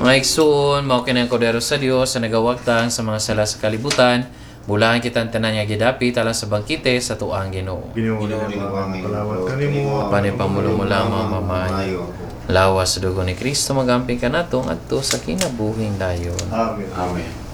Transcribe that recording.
Mga igsoon, mao kinang kodero sa Dios sa nagawagtang sa mga sala sa kalibutan, bulahan kitang tanan nga gidapit alang sa bangkite sa tuang Ginoo. Ginoo ni palawat kanimo. Panipamula mga mamayo. Lawas sa dugo ni Kristo magamping kanato ngadto sa kinabuhing dayon. Amen. Amen.